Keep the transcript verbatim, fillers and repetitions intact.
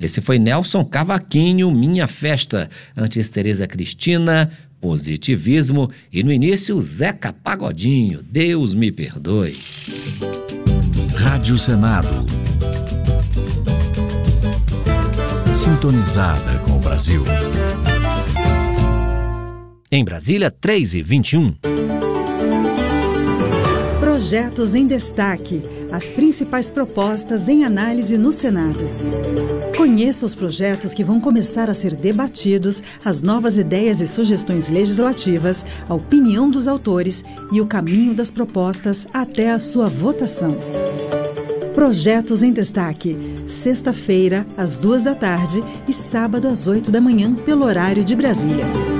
Esse foi Nelson Cavaquinho, Minha Festa. Antes, Tereza Cristina, Positivismo. E no início, Zeca Pagodinho, Deus me perdoe. Rádio Senado. Sintonizada com o Brasil. Em Brasília, três e vinte e um. Projetos em destaque. As principais propostas em análise no Senado. Conheça os projetos que vão começar a ser debatidos, as novas ideias e sugestões legislativas, a opinião dos autores e o caminho das propostas até a sua votação. Projetos em destaque. Sexta-feira, às duas da tarde e sábado às oito da manhã, pelo horário de Brasília.